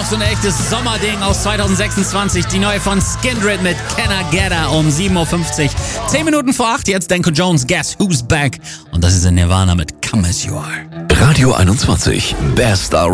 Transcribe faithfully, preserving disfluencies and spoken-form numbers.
auch so ein echtes Sommerding aus zwanzig sechsundzwanzig. Die neue von Skindred mit Can I Get Her um sieben Uhr fünfzig. Zehn Minuten vor acht, jetzt Danko Jones, Guess Who's Back. Und das ist in Nirvana mit Come As You Are. Radio einundzwanzig, Best